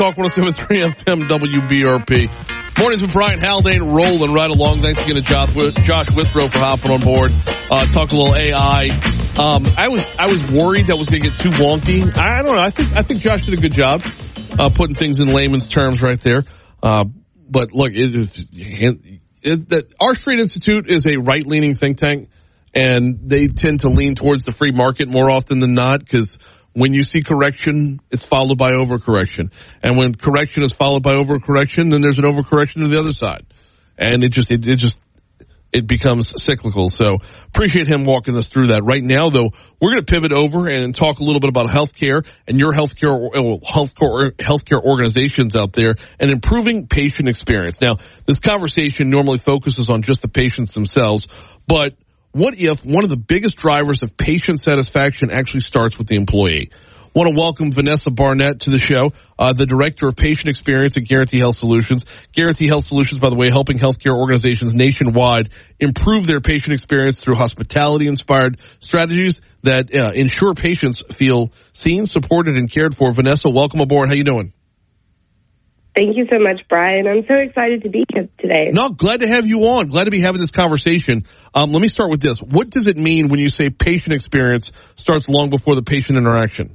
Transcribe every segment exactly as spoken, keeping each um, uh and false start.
Talk one oh seven point three F M W B R P. Mornings with Brian Haldane rolling right along. Thanks again to Josh, Josh Withrow for hopping on board. Uh, talk a little A I. Um, I was I was worried that was going to get too wonky. I don't know. I think I think Josh did a good job uh, putting things in layman's terms right there. Uh, but look, it is it, that R Street Institute is a right-leaning think tank, and they tend to lean towards the free market more often than not because when you see correction, it's followed by overcorrection. And when correction is followed by overcorrection, then there's an overcorrection to the other side. And it just, it, it just, it becomes cyclical. So appreciate him walking us through that. Right now, though, we're going to pivot over and talk a little bit about healthcare and your healthcare, healthcare, healthcare organizations out there and improving patient experience. Now, this conversation normally focuses on just the patients themselves, but what if one of the biggest drivers of patient satisfaction actually starts with the employee? Want to welcome Vanessa Barnett to the show, uh, the Director of Patient Experience at Guarantee Health Solutions. Guarantee Health Solutions, by the way, helping healthcare organizations nationwide improve their patient experience through hospitality-inspired strategies that uh, ensure patients feel seen, supported, and cared for. Vanessa, welcome aboard. How you doing? Thank you so much, Brian. I'm so excited to be here today. No, glad to have you on. Glad to be having this conversation. Um, let me start with this. What does it mean when you say patient experience starts long before the patient interaction?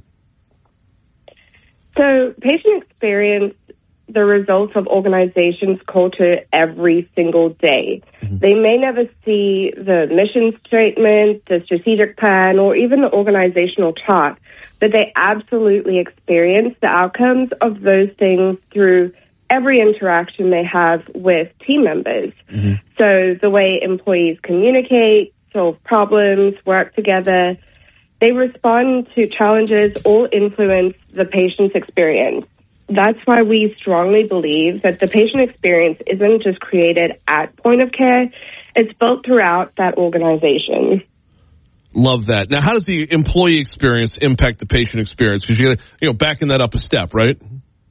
So patient experience, the results of organizations' culture every single day. Mm-hmm. They may never see the mission statement, the strategic plan, or even the organizational chart, but they absolutely experience the outcomes of those things through every interaction they have with team members. Mm-hmm. So the way employees communicate, solve problems, work together, they respond to challenges, all influence the patient's experience. That's why we strongly believe that the patient experience isn't just created at point of care, it's built throughout that organization. Love that. Now, how does the employee experience impact the patient experience? Because you got to, you know, backing that up a step, right?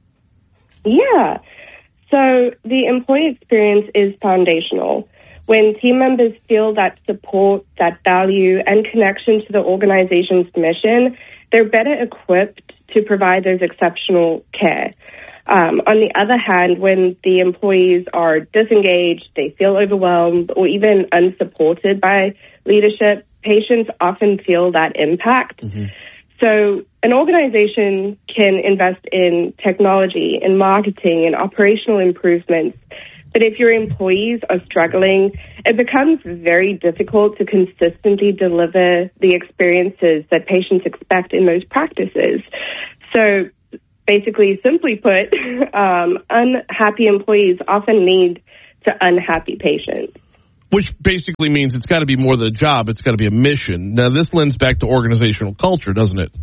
Yeah. So the employee experience is foundational. When team members feel that support, that value, and connection to the organization's mission, they're better equipped to provide those exceptional care. Um, on the other hand, when the employees are disengaged, they feel overwhelmed, or even unsupported by leadership, patients often feel that impact. Mm-hmm. So an organization can invest in technology, in marketing, in operational improvements. But if your employees are struggling, it becomes very difficult to consistently deliver the experiences that patients expect in those practices. So basically, simply put, um, unhappy employees often lead to unhappy patients. Which basically means it's got to be more than a job. It's got to be a mission. Now, this lends back to organizational culture, doesn't it?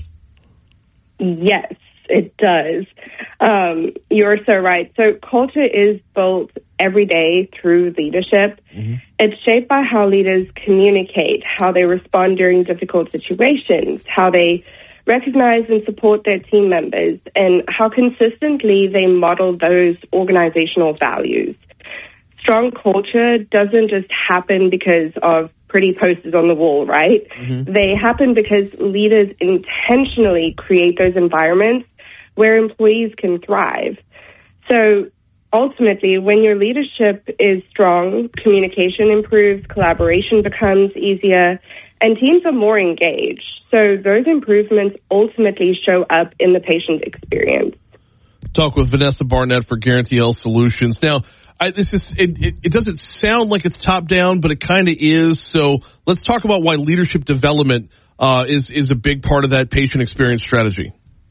Yes, it does. Um, you're so right. So culture is built every day through leadership. Mm-hmm. It's shaped by how leaders communicate, how they respond during difficult situations, how they recognize and support their team members, and how consistently they model those organizational values. Strong culture doesn't just happen because of pretty posters on the wall, right? Mm-hmm. They happen because leaders intentionally create those environments where employees can thrive. So ultimately, when your leadership is strong, communication improves, collaboration becomes easier, and teams are more engaged. So those improvements ultimately show up in the patient experience. Talk with Vanessa Barnett for Guarantee Health Solutions. Now, I, this is it, it, it doesn't sound like it's top down, but it kind of is. So let's talk about why leadership development uh, is is a big part of that patient experience strategy.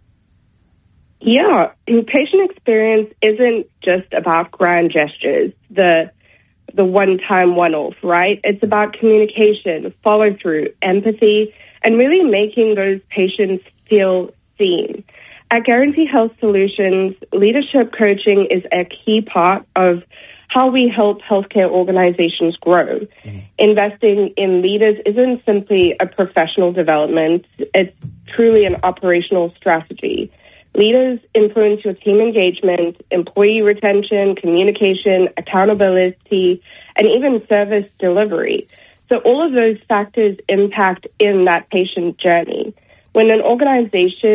Yeah, patient experience isn't just about grand gestures, the the one-time one-off, right? It's about communication, follow-through, empathy, and really making those patients feel seen. At Guarantee Health Solutions, leadership coaching is a key part of how we help healthcare organizations grow. Mm-hmm. Investing in leaders isn't simply a professional development. It's truly an operational strategy. Leaders influence your team engagement, employee retention, communication, accountability, and even service delivery. So all of those factors impact in that patient journey. When an organization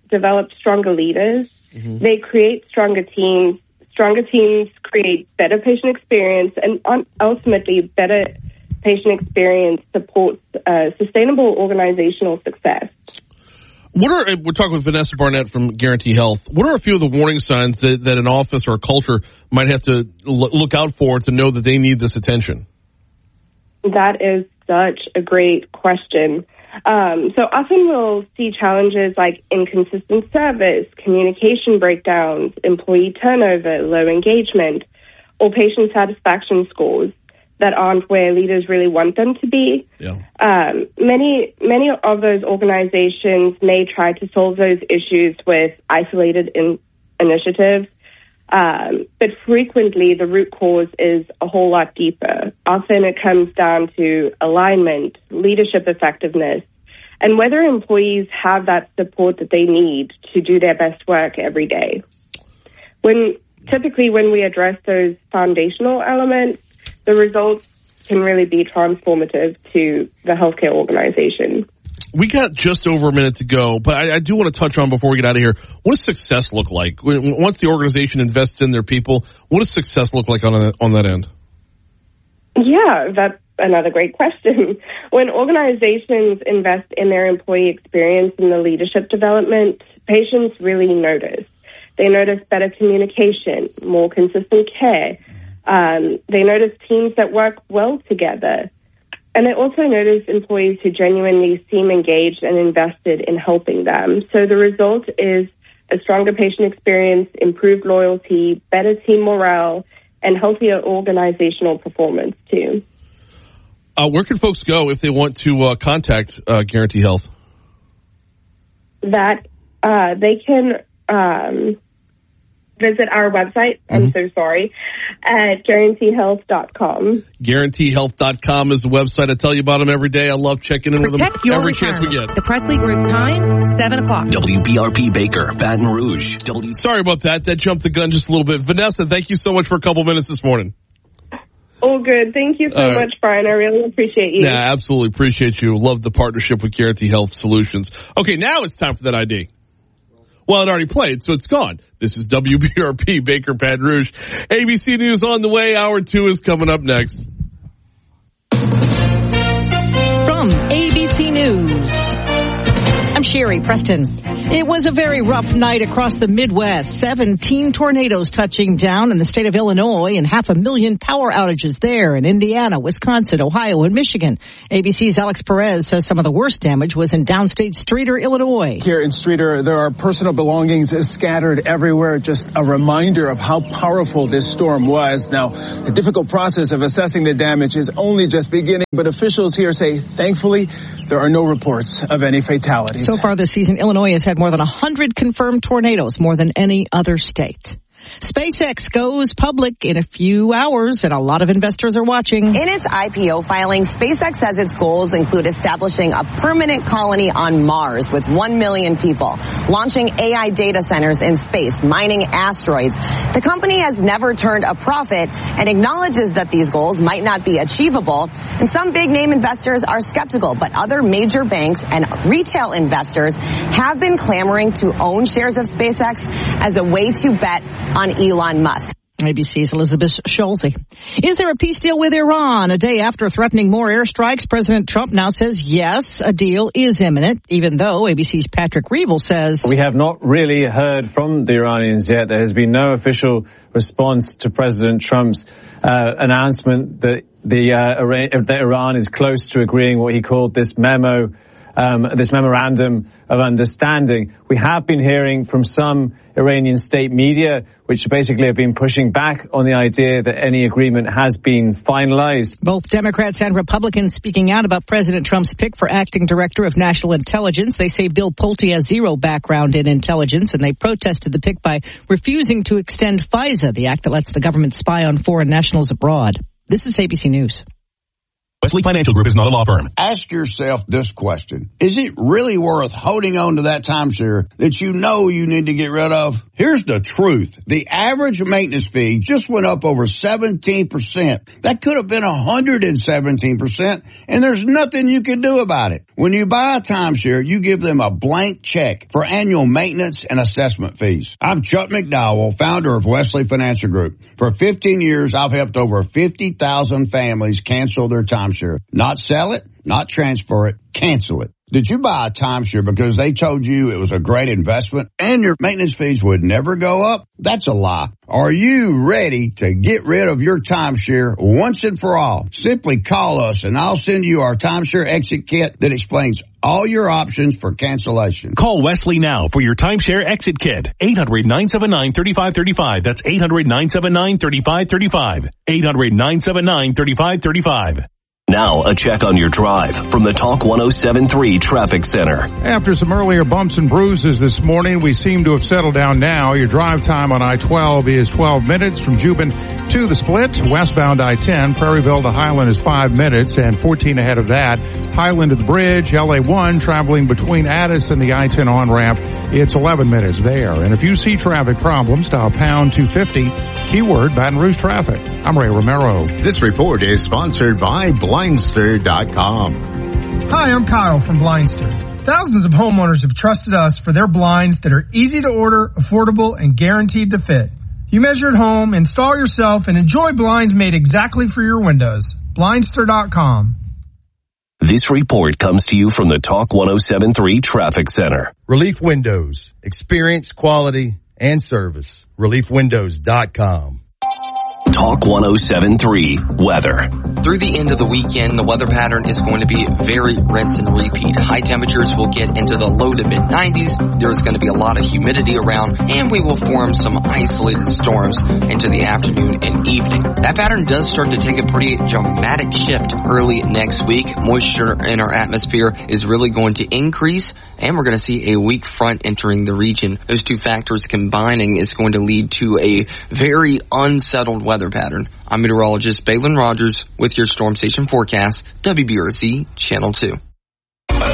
develop stronger leaders. Mm-hmm. They create stronger teams. Stronger teams create better patient experience, and ultimately better patient experience supports uh, sustainable organizational success. What are, we're talking with Vanessa Barnett from Guarantee Health. What are a few of the warning signs that, that an office or a culture might have to look out for to know that they need this attention? That is such a great question. Um, so often we'll see challenges like inconsistent service, communication breakdowns, employee turnover, low engagement, or patient satisfaction scores that aren't where leaders really want them to be. Yeah. Um, many, many of those organizations may try to solve those issues with isolated in- initiatives, um, but frequently the root cause is a whole lot deeper. Often it comes down to alignment, leadership effectiveness, and whether employees have that support that they need to do their best work every day. When typically when we address those foundational elements, the results can really be transformative to the healthcare organization. We got just over a minute to go, but I, I do want to touch on before we get out of here, what does success look like? When, once the organization invests in their people, what does success look like on that, on that end? Yeah, that's another great question. When organizations invest in their employee experience and the leadership development, patients really notice. They notice better communication, more consistent care. Um, they notice teams that work well together. And they also notice employees who genuinely seem engaged and invested in helping them. So the result is a stronger patient experience, improved loyalty, better team morale, and healthier organizational performance, too. Uh, where can folks go if they want to uh, contact uh, Guarantee Health? That uh, they can um, visit our website, mm-hmm. I'm so sorry, at guarantee health dot com. guarantee health dot com is the website. I tell you about them every day. I love checking in Protect with them every retirement. chance we get. The Presley Group time, seven o'clock. W B R P Baker, Baton Rouge. W- Sorry about that. That jumped the gun just a little bit. Vanessa, thank you so much for a couple minutes this morning. All good. Thank you so uh, much, Brian. I really appreciate you. Yeah, absolutely appreciate you. Love the partnership with Guarantee Health Solutions. Okay, now it's time for that I D. Well, it already played, so it's gone. This is W B R P Baker, Baton Rouge. A B C News on the way. Hour two is coming up next. From A B C News, I'm Sherry Preston. It was a very rough night across the Midwest. seventeen tornadoes touching down in the state of Illinois and half a million power outages there in Indiana, Wisconsin, Ohio, and Michigan. A B C's Alex Perez says some of the worst damage was in downstate Streator, Illinois. Here in Streator, there are personal belongings scattered everywhere. Just a reminder of how powerful this storm was. Now, the difficult process of assessing the damage is only just beginning, but officials here say, thankfully, there are no reports of any fatalities. So far this season, Illinois has had more than one hundred confirmed tornadoes, more than any other state. SpaceX goes public in a few hours, and a lot of investors are watching. In its I P O filing, SpaceX says its goals include establishing a permanent colony on Mars with one million people, launching A I data centers in space, mining asteroids. The company has never turned a profit and acknowledges that these goals might not be achievable. And some big-name investors are skeptical, but other major banks and retail investors have been clamoring to own shares of SpaceX as a way to bet on Elon Musk. A B C's Elizabeth Schulze. Is there a peace deal with Iran? A day after threatening more airstrikes, President Trump now says yes, a deal is imminent, even though A B C's Patrick Reevell says we have not really heard from the Iranians yet. There has been no official response to President Trump's uh, announcement that the uh, that Iran is close to agreeing what he called this memo, um, this memorandum of understanding. We have been hearing from some Iranian state media, which basically have been pushing back on the idea that any agreement has been finalized. Both Democrats and Republicans speaking out about President Trump's pick for acting director of national intelligence. They say Bill Pulte has zero background in intelligence, and they protested the pick by refusing to extend FISA, the act that lets the government spy on foreign nationals abroad. This is A B C News. Wesley Financial Group is not a law firm. Ask yourself this question. Is it really worth holding on to that timeshare that you know you need to get rid of? Here's the truth. The average maintenance fee just went up over seventeen percent. That could have been one hundred seventeen percent, and there's nothing you can do about it. When you buy a timeshare, you give them a blank check for annual maintenance and assessment fees. I'm Chuck McDowell, founder of Wesley Financial Group. For fifteen years, I've helped over fifty thousand families cancel their timeshare. Not sell it, not transfer it, cancel it. Did you buy a timeshare because they told you it was a great investment and your maintenance fees would never go up? That's a lie. Are you ready to get rid of your timeshare once and for all? Simply call us and I'll send you our timeshare exit kit that explains all your options for cancellation. Call Wesley now for your timeshare exit kit. eight hundred, nine seven nine, three five three five. That's eight hundred, nine seven nine, three five three five. eight hundred, nine seven nine, three five three five. Now, a check on your drive from the Talk one oh seven point three Traffic Center. After some earlier bumps and bruises this morning, we seem to have settled down now. Your drive time on I twelve is twelve minutes from Juban to the Split. Westbound I ten, Prairieville to Highland is five minutes, and fourteen ahead of that. Highland to the Bridge, L A one, traveling between Addis and the I ten on-ramp. It's eleven minutes there. And if you see traffic problems, dial pound two fifty, keyword Baton Rouge traffic. I'm Ray Romero. This report is sponsored by Blindster dot com. Hi, I'm Kyle from Blindster. Thousands of homeowners have trusted us for their blinds that are easy to order, affordable, and guaranteed to fit. You measure at home, install yourself, and enjoy blinds made exactly for your windows. Blindster dot com. This report comes to you from the Talk one oh seven point three Traffic Center. Relief Windows. Experience, quality, and service. Relief Windows dot com. Talk one oh seven point three Weather. Through the end of the weekend, the weather pattern is going to be very rinse and repeat. High temperatures will get into the low to mid nineties. There's going to be a lot of humidity around, and we will form some isolated storms into the afternoon and evening. That pattern does start to take a pretty dramatic shift early next week. Moisture in our atmosphere is really going to increase, and we're going to see a weak front entering the region. Those two factors combining is going to lead to a very unsettled weather pattern. I'm meteorologist Balin Rogers with your Storm Station forecast, W B R Z Channel two.